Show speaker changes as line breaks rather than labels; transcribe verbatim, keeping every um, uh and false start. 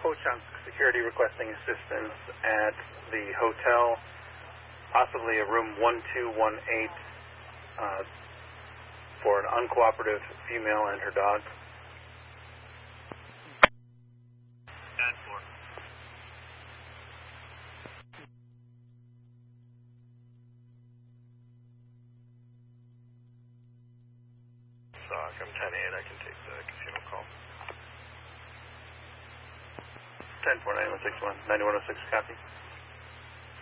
Ho-Chunk Security requesting assistance at the hotel, possibly a room one two one eight, uh, for an uncooperative female and her dog.
ten four.
Sock, I'm ten eight, I can take the casino call.
ten four nine one six one, ninety-one oh six, copy.